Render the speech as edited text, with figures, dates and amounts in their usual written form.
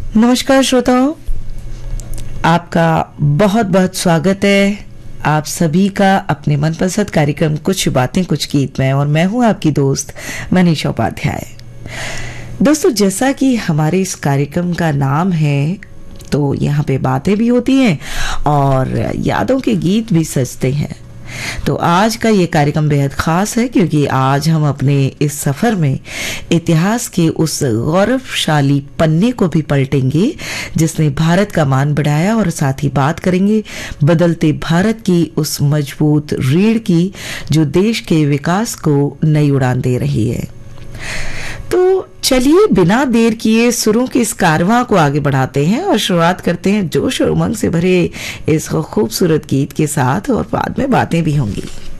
नमस्कार श्रोताओं, आपका बहुत बहुत स्वागत है आप सभी का अपने मनपसंद कार्यक्रम कुछ बातें कुछ गीत में। और मैं हूं आपकी दोस्त मनीषा उपाध्याय। दोस्तों, जैसा कि हमारे इस कार्यक्रम का नाम है, तो यहाँ पे बातें भी होती हैं और यादों के गीत भी सजते हैं। तो आज का ये कार्यक्रम बेहद खास है क्योंकि आज हम अपने इस सफर में इतिहास के उस गौरवशाली पन्ने को भी पलटेंगे जिसने भारत का मान बढ़ाया, और साथ ही बात करेंगे बदलते भारत की उस मजबूत रीढ़ की जो देश के विकास को नई उड़ान दे रही है। तो चलिए बिना देर किए सुरों के इस कारवां को आगे बढ़ाते हैं और शुरुआत करते हैं जोश और उमंग से भरे इस खूबसूरत गीत के साथ, और बाद में बातें भी होंगी।